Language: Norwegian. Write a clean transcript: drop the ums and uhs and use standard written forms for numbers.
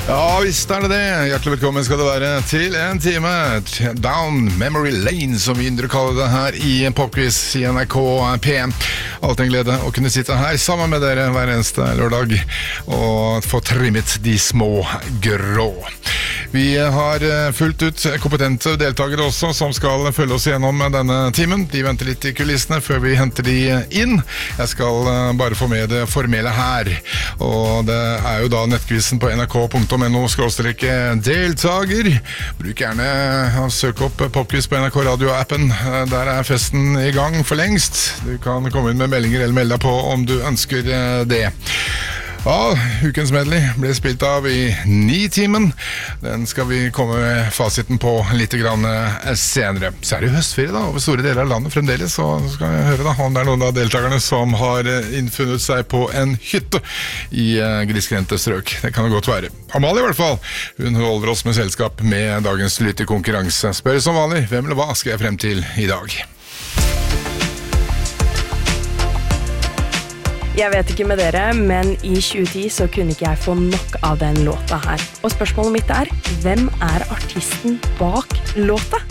Ja, visst det det. Hjertelig velkommen skal det være til en time Down Memory Lane, som vi ynder å kalle det her i Popquiz i NRK PM. Alt en glede å kunne sitte her sammen med dere hver eneste lørdag og få trimmet de små grå. Vi har fullt ut kompetente deltakere også, som skal følge oss gjennom denne timen. De venter litt i kulissene før vi henter de inn. Jeg skal bare få med det formelle her. Og det er jo da nettquizen på nrk.no/deltager. Bruk gjerne søk opp Popquiz på NRK Radio-appen. Der er festen i gang for lengst. Du kan komme inn med meldinger eller melde deg på om du ønsker det. Ja, ukens medley ble spilt av i 9-timen. Den skal vi komme med fasiten på litt grann senere. Så er det jo høstferie da, over store deler av landet fremdeles, så skal jeg høre da om det er noen av deltakerne som har innfunnet seg på en hytte i grisgrendte strøk. Det kan det godt være. Amalie i hvert fall, hun holder oss med selskap med dagens lyttekonkurranse. Spør som vanlig, hvem eller hva skal jeg frem til i dag? Jeg vet ikke med dere, men i 2010 så kunne ikke jeg få nok av den låta her. Og spørsmålet mitt er, hvem er artisten bak låta?